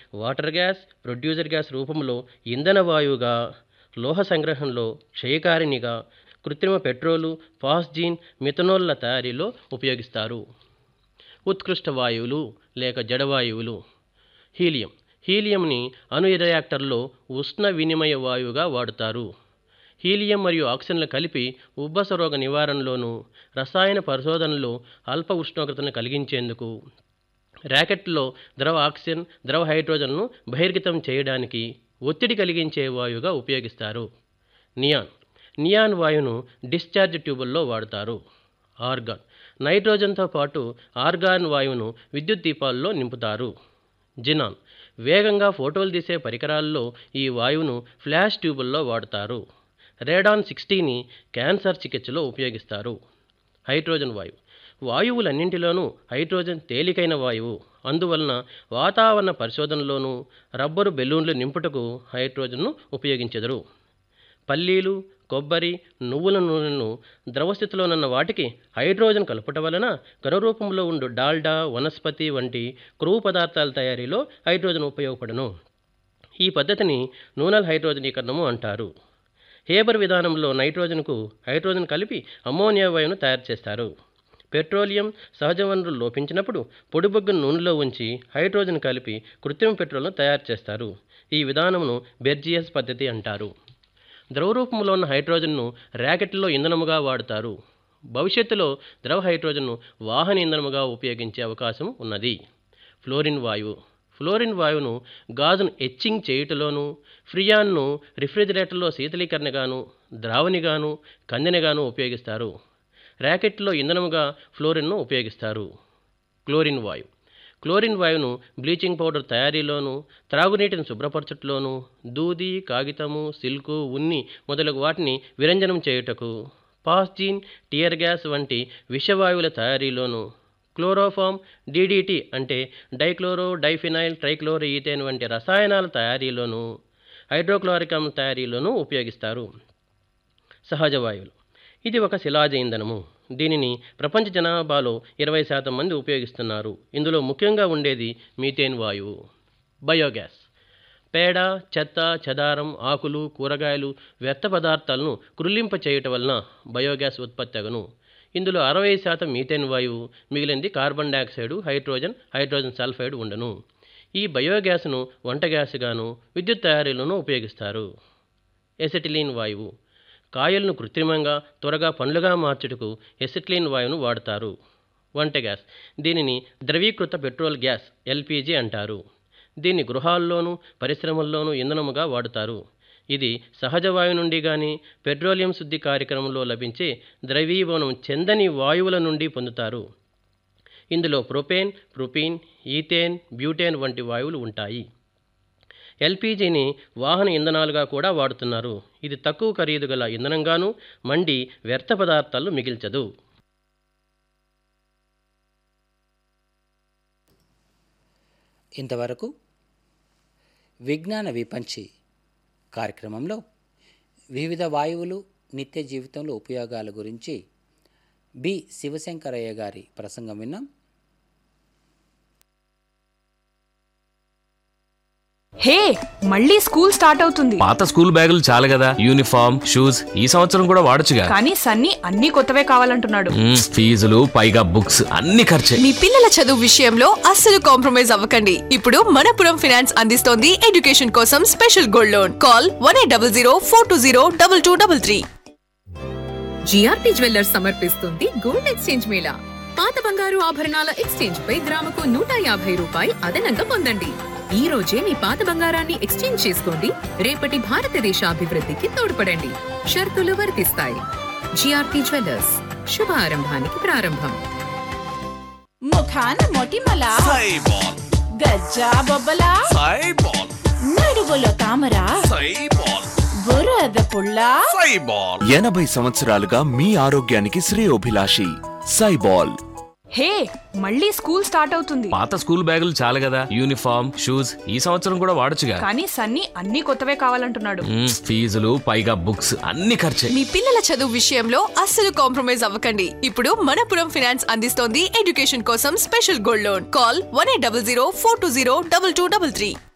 Water gas, producer gas రూపంలో ఇంధన వాయువుగా, లోహ సంగ్రహంలో క్షయకారిణిగా, కృత్రిమ పెట్రోలు, ఫాస్జీన్, మిథనాల్ల తయారీలో ఉపయోగిస్తారు. ఉత్కృష్ట వాయువులు లేక జడవాయువులు. హీలియం. హీలియంని అణు రియాక్టర్లో ఉష్ణ వినిమయ వాయువుగా వాడుతారు. హీలియం మరియు ఆక్సిజన్లు కలిపి ఉబ్బస రోగ నివారణలోను, రసాయన పరిశోధనలో అల్ప ఉష్ణోగ్రతను కలిగించేందుకు, ర్యాకెట్లో ద్రవ ఆక్సిజన్, ద్రవ హైడ్రోజన్ను బహిర్గతం చేయడానికి ఒత్తిడి కలిగించే వాయువుగా ఉపయోగిస్తారు. నియాన్. నియాన్ వాయువును డిశ్చార్జ్ ట్యూబుల్లో వాడతారు. ఆర్గాన్. నైట్రోజన్తో పాటు ఆర్గాన్ వాయువును విద్యుత్ దీపాల్లో నింపుతారు. జినాన్. వేగంగా ఫోటోలు తీసే పరికరాల్లో ఈ వాయువును ఫ్లాష్ ట్యూబుల్లో వాడతారు. రేడాన్ 60ని క్యాన్సర్ చికిత్సలో ఉపయోగిస్తారు. హైడ్రోజన్ వాయువు. వాయువులన్నింటిలోనూ హైడ్రోజన్ తేలికైన వాయువు. అందువలన వాతావరణ పరిశోధనలోనూ రబ్బరు బెలూన్లు నింపుటకు హైడ్రోజన్ను ఉపయోగించెదరు. పల్లీలు, కొబ్బరి, నువ్వుల నూనెను ద్రవస్థితిలోనున్న వాటికి హైడ్రోజన్ కలుపుట వలన ఘనరూపంలో ఉండు డాల్డా, వనస్పతి వంటి క్రొవ్వు పదార్థాల తయారీలో హైడ్రోజన్ ఉపయోగపడును. ఈ పద్ధతిని నూనెల హైడ్రోజనీకరణము అంటారు. హేబర్ విధానంలో నైట్రోజన్కు హైడ్రోజన్ కలిపి అమ్మోనియా వాయువును తయారు చేస్తారు. పెట్రోలియం సహజ వనరులు లోపించినప్పుడు పొడిబొగ్గు నూనెలో ఉంచి హైడ్రోజన్ కలిపి కృత్రిమ పెట్రోల్ను తయారు చేస్తారు. ఈ విధానమును బెర్జియస్ పద్ధతి అంటారు. ద్రవ రూపంలో ఉన్న హైడ్రోజన్ను ర్యాకెట్లో ఇంధనముగా వాడుతారు. భవిష్యత్తులో ద్రవ హైడ్రోజన్ను వాహన ఇంధనముగా ఉపయోగించే అవకాశం ఉన్నది. ఫ్లోరిన్ వాయువు. ఫ్లోరిన్ వాయువును గాజును ఎచ్చింగ్ చేయుటలోను, ఫ్రియాన్ను రిఫ్రిజిరేటర్లో శీతలీకరణగాను, ద్రావణిగాను, కందెనగాను ఉపయోగిస్తారు. ర్యాకెట్లో ఇంధనముగా ఫ్లోరిన్ను ఉపయోగిస్తారు. క్లోరిన్ వాయువు. క్లోరిన్ వాయువును బ్లీచింగ్ పౌడర్ తయారీలోను, త్రాగునీటిని శుభ్రపరచుటలోను, దూది, కాగితము, సిల్కు, ఉన్ని మొదలగు వాటిని విరంజనం చేయుటకు, పాస్జీన్, టియర్ గ్యాస్ వంటి విషవాయువుల తయారీలోను, క్లోరోఫామ్, డిడిటి అంటే డైక్లోరో డైఫినైల్ ట్రైక్లోరో ఈథేన్ వంటి రసాయనాల తయారీలోను, హైడ్రోక్లోరిక్ ఆమ్ల తయారీలోనూ ఉపయోగిస్తారు. సహజ వాయువులు. ఇది ఒక శిలాజ ఇంధనము. దీనిని ప్రపంచ జనాభాలో 20% మంది ఉపయోగిస్తున్నారు. ఇందులో ముఖ్యంగా ఉండేది మీథేన్ వాయువు. బయోగ్యాస్. పేడ, చెత్త, చెదారం, ఆకులు, కూరగాయలు, వ్యర్థ పదార్థాలను కురులింప చేయటం వలన బయోగ్యాస్ ఉత్పత్తి అగును. ఇందులో 60% మీథేన్ వాయువు, మిగిలింది కార్బన్ డయాక్సైడ్, హైడ్రోజన్ సల్ఫైడ్ ఉండను. ఈ బయోగ్యాస్ను వంట గ్యాస్గాను, విద్యుత్ తయారీలోనూ ఉపయోగిస్తారు. ఎసిటిలీన్ వాయువు. కాయలను కృత్రిమంగా త్వరగా పండ్లుగా మార్చుటకు ఎసిటిలీన్ వాయువును వాడతారు. వంట గ్యాస్. దీనిని ద్రవీకృత పెట్రోల్ గ్యాస్ ఎల్పిజి అంటారు. దీన్ని గృహాల్లోనూ పరిశ్రమల్లోనూ ఇంధనముగా వాడుతారు. ఇది సహజ వాయువు నుండి కానీ పెట్రోలియం శుద్ధి కార్యక్రమంలో లభించే ద్రవీభవనం చెందని వాయువుల నుండి పొందుతారు. ఇందులో ప్రొపేన్, ప్రొపీన్, ఈథేన్, బ్యూటేన్ వంటి వాయువులు ఉంటాయి. ఎల్పిజిని వాహన ఇంధనాలుగా కూడా వాడుతున్నారు. ఇది తక్కువ ఖరీదు గల ఇంధనంగాను మండి వ్యర్థ పదార్థాలు మిగిల్చదు. ఇంతవరకు విజ్ఞాన విపంచి కార్యక్రమంలో వివిధ వాయువులు నిత్య జీవితంలో ఉపయోగాల గురించి బి శివశంకరయ్య గారి ప్రసంగం విన్నాం. హే, మళ్ళీ స్కూల్ స్టార్ట్ అవుతుంది. పాత స్కూల్ బ్యాగులు చాలు కదా, యూనిఫామ్, షూస్ ఈ సంవత్సరం కూడా వాడొచ్చుగా. కానీ సన్నీ అన్ని కొత్తవే కావాలంటున్నాడు. ఫీజులు పైగా బుక్స్ అన్ని ఖర్చే. మీ పిల్లల చదువు విషయంలో అస్సలు కాంప్రమైజ్ అవ్వకండి. ఇప్పుడు మనపురం ఫైనాన్స్ అందిస్తోంది ఎడ్యుకేషన్ కోసం special gold loan. Call 1800 420 2233. GRP jewellers సమర్పిస్తుంది గోల్డ్ ఎక్స్చేంజ్ మేళా. పాత బంగారు ఆభరణాల ఎక్స్చేంజ్ పై గ్రాముకు 150 రూపాయలు అదనంగా పొందండి. ఈ రోజే మీ పాత బంగారాన్ని ఎక్స్చేంజ్ చేసుకోండి. రేపటి భారతదేశ అభివృద్ధికి తోడ్పడండి. షరతులు వర్తిస్తాయి. జిఆర్పి జ్యువెల్లర్స్, శుభారంభానికి ప్రారంభం. ముఖాన మొటిమల, గజ్జా బొబ్బల, నడుగులో తామర, బురద పుల్ల. 80 సంవత్సరాలుగా మీ ఆరోగ్యానికి శ్రేయోభిలాషి సైబాల్. హే, మళ్ళీ స్కూల్ స్టార్ట్ అవుతుంది. పాత స్కూల్ బ్యాగులు చాలు కదా, యూనిఫామ్, షూస్ ఈ సంవత్సరం కూడా వాడొచ్చుగా. కానీ సన్నీ అన్ని కొత్తవే కావాలంటున్నాడు. ఫీజులు పైగా బుక్స్ అన్ని ఖర్చే. మీ పిల్లల చదువు విషయంలో అస్సలు కాంప్రమైజ్ అవ్వకండి. ఇప్పుడు మనపురం ఫైనాన్స్ అందిస్తోంది ఎడ్యుకేషన్ కోసం స్పెషల్ గోల్డ్ లోన్. కాల్ 1800 420 2233.